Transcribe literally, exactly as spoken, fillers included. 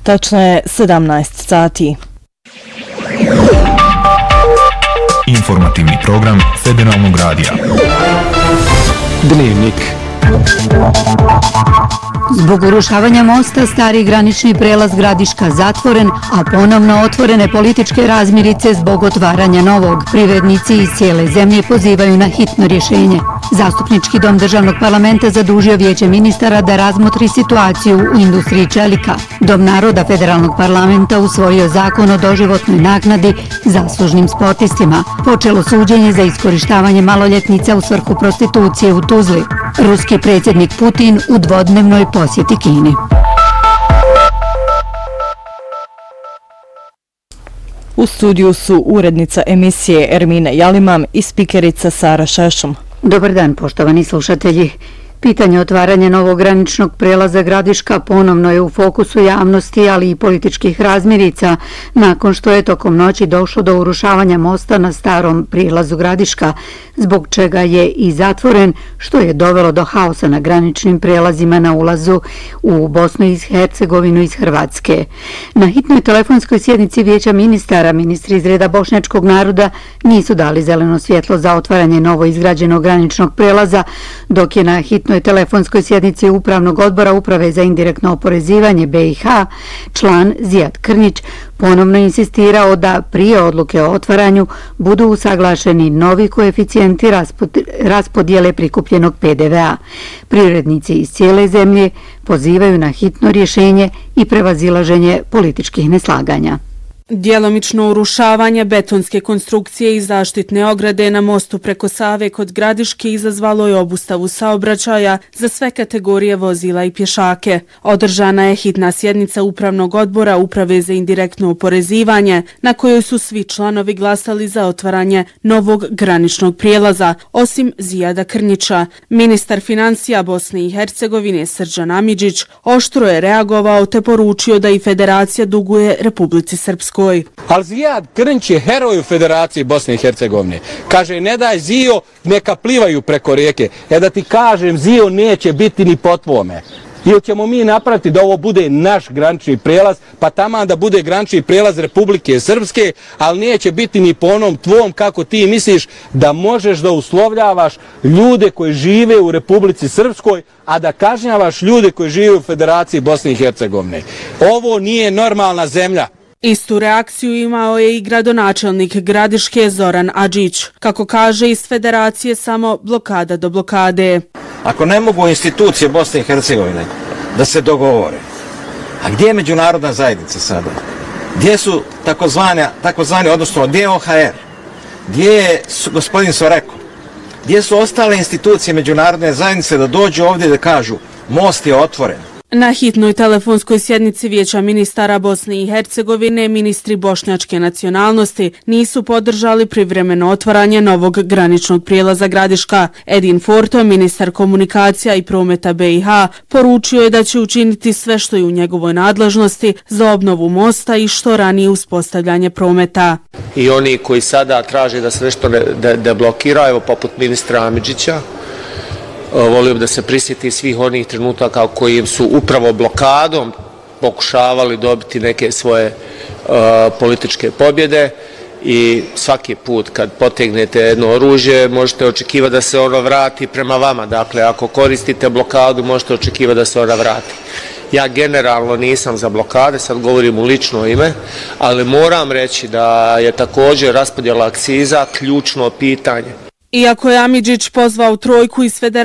Tačno je sedamnaest sati. Informativni program Federalnog radija. Dnevnik. Zbog urušavanja mosta stari granični prelaz Gradiška zatvoren, a ponovno otvorene političke razmirice zbog otvaranja novog. Privrednici iz cijele zemlje pozivaju na hitno rješenje. Zastupnički dom državnog parlamenta zadužio vijeće ministara da razmotri situaciju u industriji čelika. Dom naroda federalnog parlamenta usvojio zakon o doživotnoj naknadi zaslužnim sportistima. Počelo suđenje za iskorištavanje maloljetnica u svrhu prostitucije u Tuzli. Ruski predsjednik Putin u dvodnevnoj posjeti Kini. U studiju su urednica emisije Ermina Jalimam i spikerica Sara Šešum. Dobar dan, poštovani slušatelji. Pitanje otvaranja novog graničnog prelaza Gradiška ponovno je u fokusu javnosti, ali i političkih razmirica, nakon što je tokom noći došlo do urušavanja mosta na starom prilazu Gradiška, zbog čega je i zatvoren, što je dovelo do haosa na graničnim prelazima na ulazu u Bosnu i Hercegovinu iz Hrvatske. Na hitnoj telefonskoj sjednici vijeća ministara, ministri iz reda bošnjačkog naroda nisu dali zeleno svjetlo za otvaranje novo izgrađenog graničnog prelaza, dok je na hitnoj telefonskoj sjednici Upravnog odbora Uprave za indirektno oporezivanje B i H član Zijad Krnić ponovno insistirao da prije odluke o otvaranju budu usaglašeni novi koeficijenti raspodjele prikupljenog P D V A. Privrednici iz cijele zemlje pozivaju na hitno rješenje i prevazilaženje političkih neslaganja. Djelomično urušavanje betonske konstrukcije i zaštitne ograde na mostu preko Save kod Gradiške izazvalo je obustavu saobraćaja za sve kategorije vozila i pješake. Održana je hitna sjednica Upravnog odbora Uprave za indirektno oporezivanje, na kojoj su svi članovi glasali za otvaranje novog graničnog prijelaza, osim Zijada Krnića. Ministar financija Bosne i Hercegovine Srđan Amidžić oštro je reagovao te poručio da i federacija duguje Republici Srpskoj. Ali Zijad Krnić je heroj u Federaciji Bosne i Hercegovine. Kaže, ne daj Zijo, neka plivaju preko rijeke. E da ti kažem, Zijo neće biti ni po tvome. Ili ćemo mi napraviti da ovo bude naš granični prijelaz, pa taman da bude granični prijelaz Republike Srpske, ali neće biti ni po onom tvom kako ti misliš da možeš da uslovljavaš ljude koji žive u Republici Srpskoj, a da kažnjavaš ljude koji žive u Federaciji Bosne i Hercegovine. Ovo nije normalna zemlja. Istu reakciju imao je i gradonačelnik Gradiške Zoran Adžić. Kako kaže, iz federacije samo blokada do blokade. Ako ne mogu institucije Bosne i Hercegovine da se dogovore, a gdje je međunarodna zajednica sada? Gdje su takozvani, takozvani odnosno gdje je O H R? Gdje je gospodin Soreko? Gdje su ostale institucije međunarodne zajednice da dođu ovdje da kažu most je otvoren? Na hitnoj telefonskoj sjednici vijeća ministara Bosne i Hercegovine ministri bošnjačke nacionalnosti nisu podržali privremeno otvaranje novog graničnog prijelaza Gradiška. Edin Forto, ministar komunikacija i prometa B i H, poručio je da će učiniti sve što je u njegovoj nadležnosti za obnovu mosta i što ranije uspostavljanje prometa. I oni koji sada traže da se nešto deblokira, evo poput ministra Amidžića, volio bi da se prisjeti svih onih trenutaka kojim su upravo blokadom pokušavali dobiti neke svoje uh, političke pobjede i svaki put kad potegnete jedno oružje možete očekivati da se ono vrati prema vama. Dakle, ako koristite blokadu možete očekivati da se ona vrati. Ja generalno nisam za blokade, sad govorim u lično ime, ali moram reći da je također raspodjela akciza ključno pitanje. Iako je Amidžić pozvao trojku iz federacije